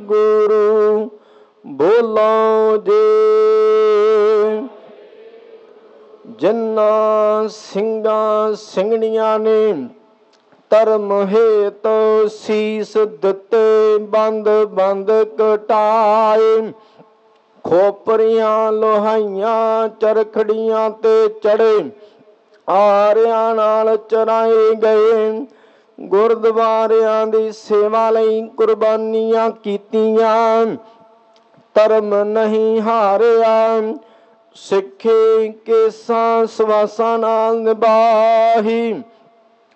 ਗੁਰੂ ਬੋਲੋ ਜੇ। ਜਿਨ੍ਹਾਂ ਸਿੰਘਾਂ ਸਿੰਘਣੀਆਂ ਨੇ ਧਰਮ ਹੇਤ ਸੀਸ ਦਿੱਤੇ, ਬੰਦ ਬੰਦ ਕਟਾਏ, ਖੋਪਰੀਆਂ ਲੋਹਾਈਆਂ ਚਰਖੜੀਆਂ ਤੇ ਚੜੇ, ਆਰਿਆਂ ਨਾਲ ਚਰਾਏ ਗਏ। ਗੁਰਦੁਆਰਿਆਂ ਦੀ ਸੇਵਾ ਲਈ ਕੁਰਬਾਨੀਆਂ ਕੀਤੀਆਂ, ਧਰਮ ਨਹੀਂ ਹਾਰਿਆ। ਸਿੱਖੀ ਕੇਸਾਂ ਸਵਾਸਾਂ ਨਾਲ ਨਿਭਾਹੀ,